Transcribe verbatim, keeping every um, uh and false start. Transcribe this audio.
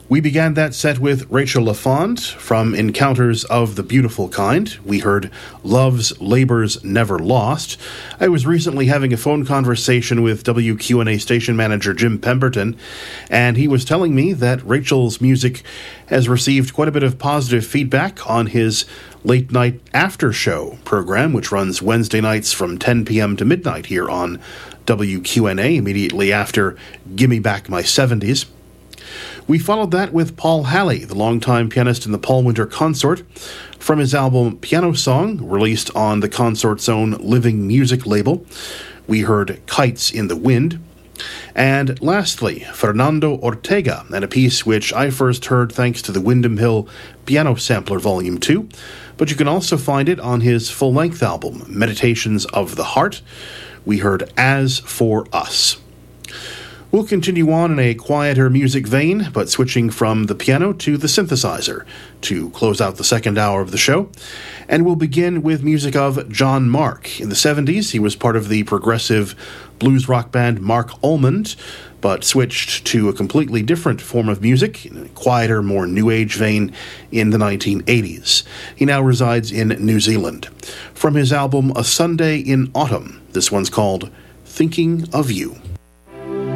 We began that set with Rachel LaFont from Encounters of the Beautiful Kind. We heard Love's Labour's Never Lost. I was recently having a phone conversation with W Q N A station manager Jim Pemberton, and he was telling me that Rachel's music has received quite a bit of positive feedback on his late night after show program, which runs Wednesday nights from ten p.m. to midnight here on W Q N A, immediately after Gimme Back My seventies. We followed that with Paul Halley, the longtime pianist in the Paul Winter Consort, from his album Piano Song, released on the Consort's own Living Music label. We heard Kites in the Wind. And lastly, Fernando Ortega, and a piece which I first heard thanks to the Windham Hill Piano Sampler Volume two, but you can also find it on his full-length album, Meditations of the Heart. We heard As For Us. We'll continue on in a quieter music vein, but switching from the piano to the synthesizer to close out the second hour of the show. And we'll begin with music of John Mark. In the seventies, he was part of the progressive blues rock band Mark Almond, but switched to a completely different form of music, in a quieter, more new age vein, in the nineteen eighties. He now resides in New Zealand. From his album A Sunday in Autumn, this one's called Thinking of You.